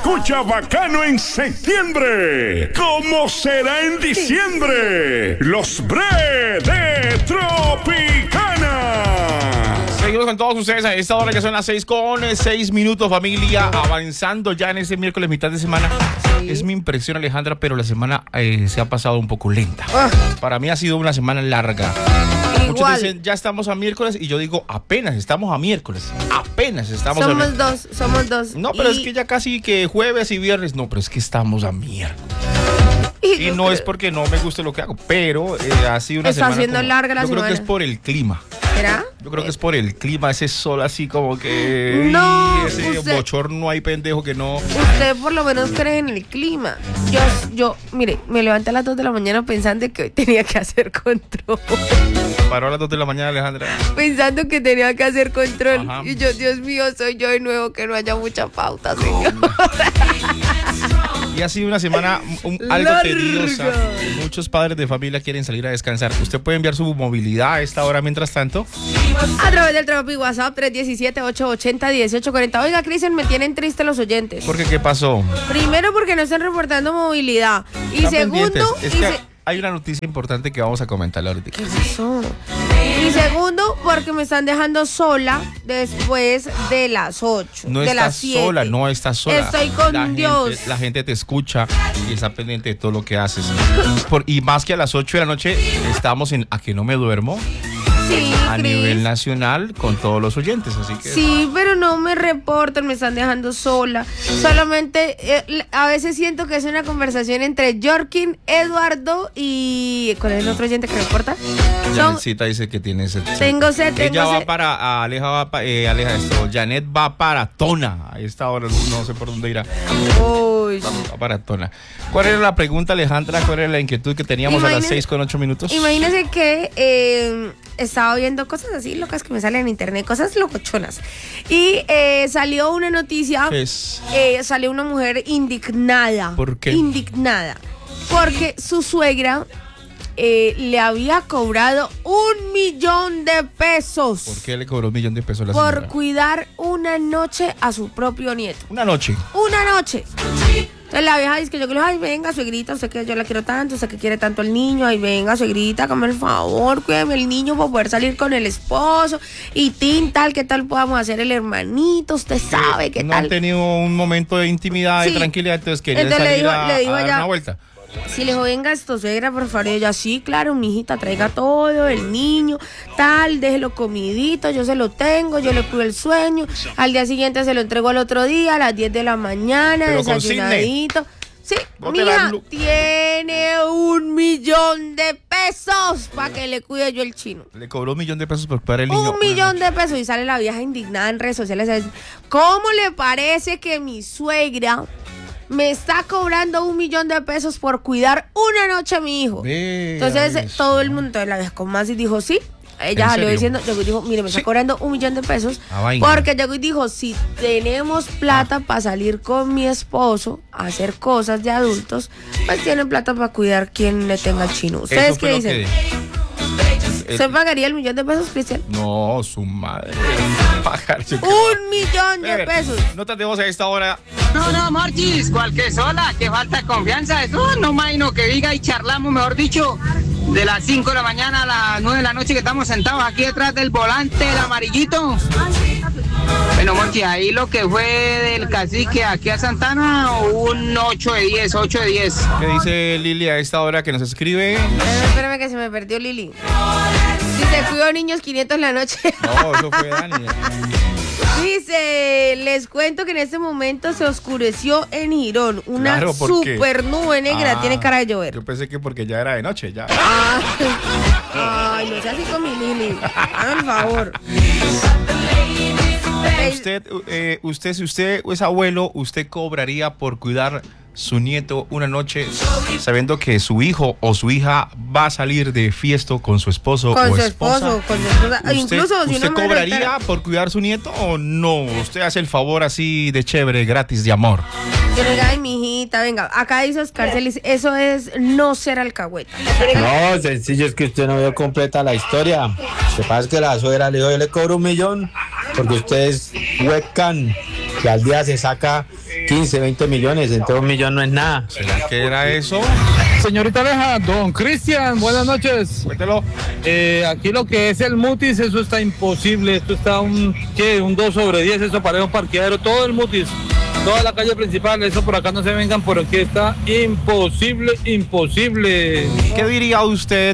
escucha bacano en septiembre. ¿Cómo será en diciembre? Los Bre de Tropicana. Seguimos con todos ustedes a esta hora que son las 6:06, familia. Avanzando ya en este miércoles, mitad de semana. Sí. Es mi impresión, Alejandra, pero la semana se ha pasado un poco lenta. Para mí ha sido una semana larga. Muchos dicen, ya estamos a miércoles, y yo digo, apenas estamos a miércoles. Apenas estamos a miércoles. Somos dos. No, pero es que ya casi que jueves y viernes. No, pero es que estamos a miércoles. Y no es porque no me guste lo que hago, pero ha sido una semana. Está haciendo larga la semana. Yo creo que es por el clima. ¿Será? Yo creo que es por el clima, ese sol así como que... No, ese bochorno hay pendejo que no... Usted por lo menos cree en el clima. Yo, mire, me levanté a las 2 de la mañana pensando que hoy tenía que hacer control. Paró a las 2 de la mañana, Alejandra. Pensando que tenía que hacer control. Ajá. Y yo, Dios mío, soy yo de nuevo, que no haya mucha pauta, señor. Y ha sido una semana algo tediosa. Muchos padres de familia quieren salir a descansar. Usted puede enviar su movilidad a esta hora mientras tanto. A través del Tropi WhatsApp 317-880-1840. Oiga, Cristian, me tienen triste los oyentes. ¿Por qué? ¿Qué pasó? Primero, porque no están reportando movilidad. Y segundo... Hay una noticia importante que vamos a comentar ahorita. ¿Qué es eso? Y segundo, porque me están dejando sola después de las 8. No de estás las 7. sola, no estás sola. Estoy con Dios. La gente te escucha y está pendiente de todo lo que haces. Y más que a las 8 de la noche, estamos en A que no me duermo. Sí, a nivel nacional con todos los oyentes, así que... Sí, pero no me reportan, me están dejando sola. Solamente a veces siento que es una conversación entre Jorkin, Eduardo y... ¿Cuál es el otro oyente que reporta? Janetcita dice que tiene sed. Tengo sed, Ella va para... Janet va para Tona. A esta hora no sé por dónde irá. Uy. Va para Tona. ¿Cuál era la pregunta, Alejandra? ¿Cuál era la inquietud que teníamos a las 6:08? Imagínese que... estaba viendo cosas así locas que me salen en internet, cosas locochonas. Y salió una noticia. Salió una mujer indignada. ¿Por qué? Indignada. Porque su suegra le había cobrado $1.000.000 de pesos. ¿Por qué le cobró $1.000.000 de pesos a la señora? señora? Por cuidar una noche a su propio nieto. ¿Una noche? Una noche. Entonces la vieja dice que yo le digo, ay, venga, suegrita, usted que yo la quiero tanto, usted que quiere tanto al niño, ay, venga, suegrita, hágame el favor, cuídeme el niño para poder salir con el esposo, y tal, qué tal podamos hacer el hermanito, usted sabe, qué no tal. Han tenido un momento de intimidad y tranquilidad, entonces querían salir a dar una vuelta. Sí, le dijo, venga, suegra, por favor. Y ella, sí, claro, mijita, traiga todo, el niño, tal, déjelo comidito, yo se lo tengo, yo le cuido el sueño. Al día siguiente se lo entrego al otro día, a las 10 de la mañana, pero desayunadito. Sí, mija, tiene $1.000.000 de pesos para que le cuide yo el chino. Le cobró $1.000.000 de pesos por cuidar el niño. $1.000.000 de pesos. Y sale la vieja indignada en redes sociales. ¿Cómo le parece que mi suegra me está cobrando $1.000.000 de pesos por cuidar una noche a mi hijo? Entonces todo el mundo, la vieja con más y dijo, sí. Ella salió diciendo, llegó y dijo, mire, me está cobrando $1.000.000 de pesos. Porque llegó y dijo, si tenemos plata para salir con mi esposo a hacer cosas de adultos, pues tienen plata para cuidar quien le tenga el chino. ¿Ustedes qué dicen? ¿Usted pagaría $1.000.000 de pesos, Cristian? No, su madre. Pagar $1.000.000 de pesos. No te demos a esta hora. No, Marchis, cualquier sola, que falta de confianza. Eso no imagino que diga y charlamos, mejor dicho, de las 5 de la mañana a las 9 de la noche que estamos sentados aquí detrás del volante, el amarillito. Bueno, Monchi, ahí lo que fue del cacique aquí a Santana, un 8 de 10. ¿Qué dice Lili a esta hora que nos escribe? Espérame que se me perdió Lili. Si te cuido niños, 500 en la noche. No, eso fue Dani. Dice, les cuento que en este momento se oscureció en Girón. Una super nube negra, tiene cara de llover. Yo pensé que porque ya era de noche, ya. Ay, no sea así con mi Lili. Hagan el favor. Usted, si usted es abuelo, ¿usted cobraría por cuidar su nieto una noche sabiendo que su hijo o su hija va a salir de fiesta con su esposo o esposa? Con su esposa. Incluso si ¿Usted cobraría por cuidar su nieto o no? ¿Usted hace el favor así de chévere, gratis, de amor? Yo le digo, ay, mijita, venga, acá dice Oscar Celis, eso es no ser alcahueta. No, sencillo, es que usted no vio completa la historia. Lo que pasa es que la suegra le dijo, yo le cobro $1.000.000 porque usted es webcam, que al día se saca 15, 20 millones, entonces 1 millón no es nada. ¿Será que era eso? Señorita Aleja, don Cristian, buenas noches. Cuéntelo. Aquí lo que es el Mutis, eso está imposible. Esto está un 2/10, eso parece un parqueadero. Todo el Mutis, toda la calle principal, eso por acá no se vengan, por aquí está imposible. ¿Qué diría usted,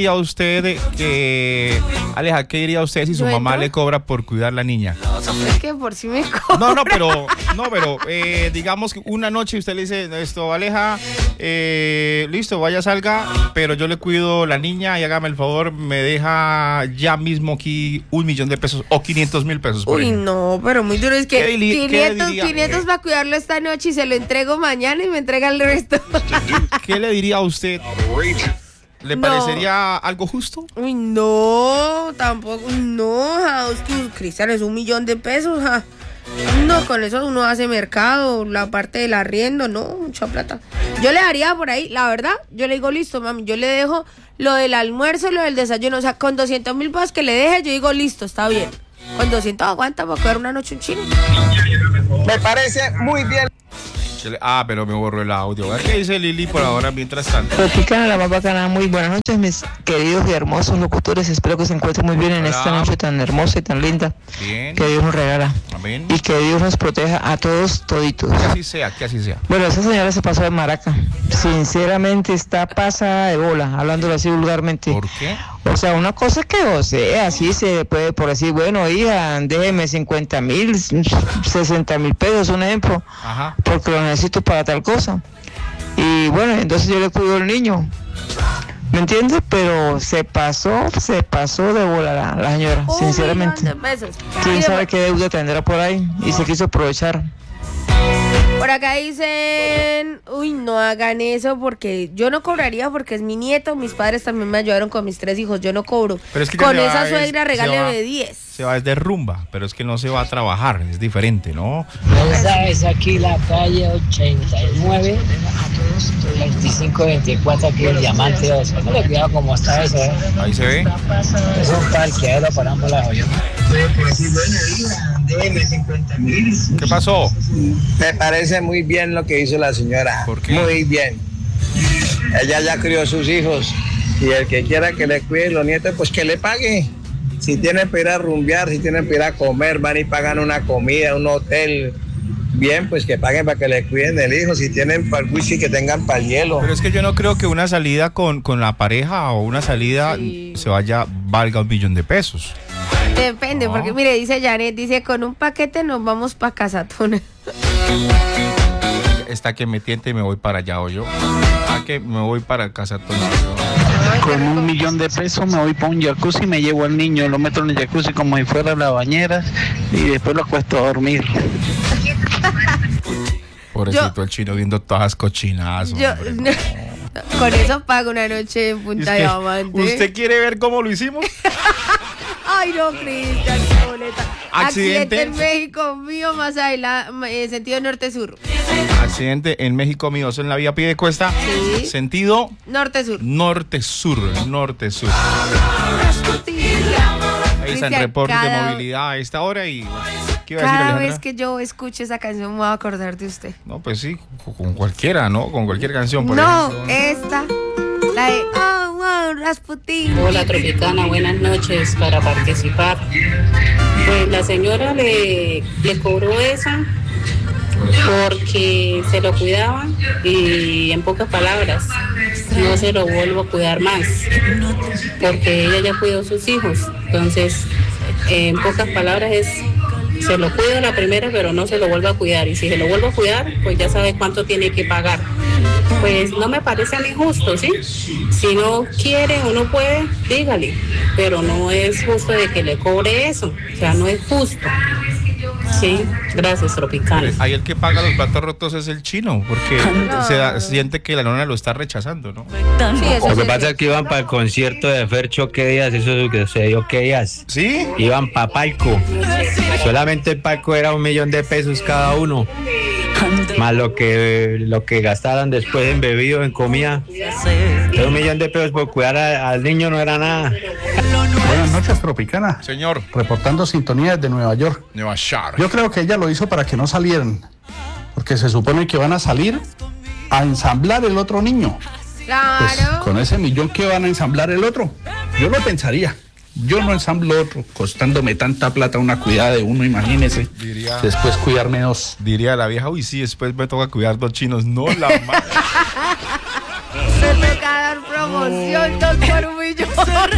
Aleja, qué diría usted si su mamá le cobra por cuidar la niña? Es que por si me cobra. No, pero digamos que una noche usted le dice esto, Aleja, listo, vaya, salga, pero yo le cuido la niña y hágame el favor, me deja ya mismo aquí 1 millón de pesos o 500,000 pesos. Uy, no, pero muy duro, es que ¿Qué 500 para cuidarlo esta noche y se lo entrego mañana y me entrega el resto. ¿Qué le diría a usted? ¿Le parecería algo justo? Uy, no, tampoco, no, Cristian, es 1 millón de pesos, ja. No, con eso uno hace mercado, la parte del arriendo, no, mucha plata. Yo le daría por ahí, la verdad, yo le digo, listo, mami, yo le dejo lo del almuerzo, lo del desayuno, o sea, con 200,000 pesos que le deje, yo digo, listo, está bien. Con 200 aguanta para coger una noche un chino. Me parece muy bien. Pero me borró el audio. ¿Qué dice Lili por ahora mientras tanto? Tropicana, la más bacana, muy buenas noches, mis queridos y hermosos locutores. Espero que se encuentren muy bien en esta noche tan hermosa y tan linda. Bien. Que Dios nos regala. Amén. Y que Dios nos proteja a todos, toditos. Que así sea. Bueno, esa señora se pasó de maraca. Sinceramente está pasada de bola, hablándolo así vulgarmente. ¿Por qué? O sea, una cosa es que, así se puede por decir, bueno, hija, déjeme 50,000, 60,000 pesos, un ejemplo. Ajá. Porque lo necesito para tal cosa. Y bueno, entonces yo le cuido al niño. ¿Me entiendes? Pero se pasó de bola la señora, sinceramente. 1 millón de pesos. ¿Quién sabe qué deuda tendrá por ahí? Y se quiso aprovechar. Por acá dicen, uy, no hagan eso porque yo no cobraría porque es mi nieto, mis padres también me ayudaron con mis 3 hijos, yo no cobro. Pero es que con esa suegra regáleme 10. Se va desde rumba, pero es que no se va a trabajar, es diferente, ¿no? Esa es aquí la calle 89, 2524 aquí el Diamante 2. Póngale cuidado como está eso, Ahí se ve. Es un parqueadero para ambos lados. ¿Qué pasó? Me parece muy bien lo que hizo la señora. ¿Por qué? Muy bien. Ella ya crió a sus hijos y el que quiera que le cuide los nietos, pues que le pague. Si tienen para ir a rumbear, si tienen para ir a comer, van y pagan una comida, un hotel. Bien, pues que paguen para que le cuiden del hijo. Si tienen para el whisky, que tengan para el hielo. Pero es que yo no creo que una salida con la pareja o una salida valga 1 millón de pesos. Depende, porque mire, dice Janet, dice, con un paquete nos vamos para Casatona. Esta que me tiente y me voy para allá, o yo. Que me voy para Casatona. Con 1 millón de pesos me voy para un jacuzzi, me llevo al niño, lo meto en el jacuzzi como si fuera la bañera y después lo acuesto a dormir. Pobrecito el chino viendo todas las cochinas. Con eso pago una noche en Punta Diamante. ¿Usted quiere ver cómo lo hicimos? Ay, no, Cristian, qué boleta. Accidente en México mío, más adelante, sentido norte-sur. Accidente en México mío, en la vía Piedecuesta. Sí. Sentido norte-sur. Norte-sur. Ahí está el reporte de movilidad a esta hora y... ¿qué iba a decir, Cada Alejandra? vez que yo escuche esa canción me voy a acordar de usted. No, pues sí, con cualquiera, ¿no? Con cualquier canción, por ejemplo. ejemplo. Esta, la de Rasputin. Hola Tropicana, buenas noches para participar. Pues la señora le cobró esa porque se lo cuidaba y en pocas palabras no se lo vuelvo a cuidar más porque ella ya cuidó a sus hijos. Entonces, en pocas palabras se lo cuido la primera, pero no se lo vuelvo a cuidar. Y si se lo vuelvo a cuidar, pues ya sabe cuánto tiene que pagar. Pues no me parece a mí justo, ¿sí? Si no quiere o no puede, dígale. Pero no es justo de que le cobre eso. O sea, no es justo. Sí, gracias, Tropicana. Ahí el que paga los platos rotos es el chino, porque siente que la nona lo está rechazando, ¿no? Sí, lo que pasa es que iban para el concierto de Fercho, ¿qué días? Eso que se dio, ¿qué días? ¿Sí? Iban para palco. Solamente el palco era 1 millón de pesos cada uno. Más lo que gastaran después en bebido, en comida. Pero 1 millón de pesos por cuidar al niño no era nada. Buenas noches, Tropicana. Señor. Reportando sintonía desde Nueva York. Nueva York. Yo creo que ella lo hizo para que no salieran. Porque se supone que van a salir a ensamblar el otro niño. Claro. Pues con ese millón que van a ensamblar el otro, yo lo pensaría. Yo no ensamblo otro, costándome tanta plata una cuidada de uno, imagínese. Después cuidarme dos. Diría la vieja, uy, sí, después me toca cuidar 2 chinos. No, la madre. Me toca dar promoción, 2 por 1 millón.